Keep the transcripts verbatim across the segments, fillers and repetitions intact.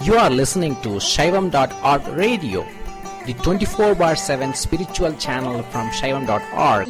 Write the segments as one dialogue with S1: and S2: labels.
S1: You are listening to Shaivam dot org radio, the twenty-four bar seven spiritual channel from Shaivam dot org.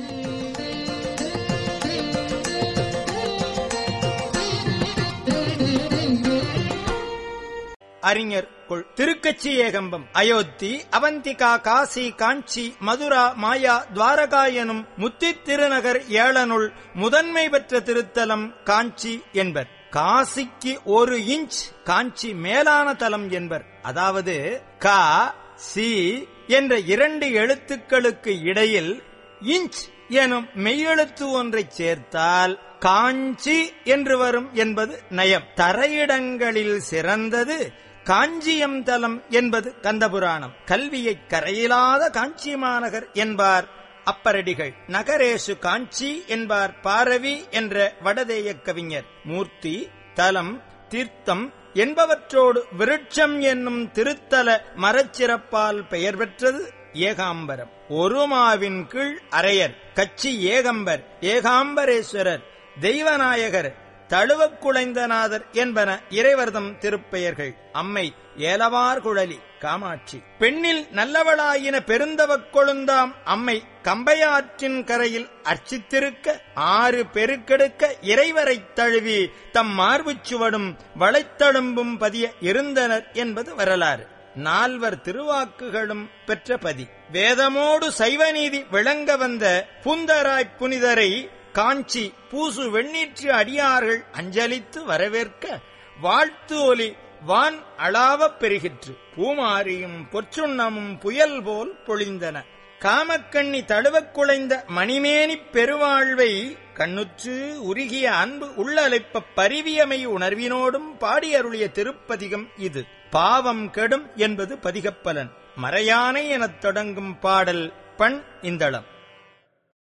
S2: அறிஞர் கொள் திருக்கச்சி ஏகம்பம் அயோத்தி அவந்திகா காசி காஞ்சி மதுரா மாயா துவாரகா எனும் முத்தி திருநகர் ஏழனுள் முதன்மை பெற்ற திருத்தலம் காஞ்சி என்பர். காசிக்கு ஒரு இன்ச் காஞ்சி மேலான தலம் என்பர். அதாவது கா சி என்ற இரண்டு எழுத்துக்களுக்கு இடையில் இன்ச் எனும் மெய்யெழுத்து ஒன்றை சேர்த்தால் காஞ்சி என்று வரும் என்பது நயம். தரையிடங்களில் சிறந்தது காஞ்சியம் தலம் என்பது கந்தபுராணம். கல்வியை கரையிலாத காஞ்சி மாநகர் என்பார் அப்பரடிகள். நகரேசு காஞ்சி என்பார் பாரவி என்ற வடதேய கவிஞர். மூர்த்தி, தலம், தீர்த்தம் என்பவற்றோடு விருட்சம் என்னும் திருத்தல மரச்சிறப்பால் பெயர் பெற்றது ஏகாம்பரம். ஒருமாவின் கீழ் அரையர், கச்சி ஏகம்பர், ஏகாம்பரேஸ்வரர், தெய்வநாயகர், தழுவக்குழைந்தநாதர் என்பன இறைவர்தம் திருப்பெயர்கள். அம்மை ஏலவார் குழலி காமாட்சி. பெண்ணில் நல்லவளாயின பெருந்தவக் கொழுந்தாம் அம்மை கம்பையாற்றின் கரையில் அர்ச்சித்திருக்க ஆறு பெருக்கெடுக்க இறைவரைத் தழுவி தம் மார்புச்சுவடும் வளைத்தழும்பும் பதிய இருந்தனர் என்பது வரலாறு. நால்வர் திருவாக்குகளும் பெற்ற பதி. வேதமோடு சைவநீதி விளங்க வந்த பூந்தராய்ப் புனிதரை காஞ்சி பூசு வெண்ணீற்று அடியார்கள் அஞ்சலித்து வரவேற்க வாழ்த்து ஒலி வான் அளாவப் பெருகிற்று. பூமாரியும் பொற்சுண்ணமும் புயல் போல் பொழிந்தன. காமக்கண்ணி தழுவக் குழைந்த மணிமேனிப் பெருவாழ்வை கண்ணுற்று உருகிய அன்பு உள்ளலைப்ப பரிவியமை உணர்வினோடும் பாடியருளிய திருப்பதிகம் இது. பாவம் கெடும் என்பது பதிகப்பலன். மறையானை எனத் தொடங்கும் பாடல் பண் இந்தளம்.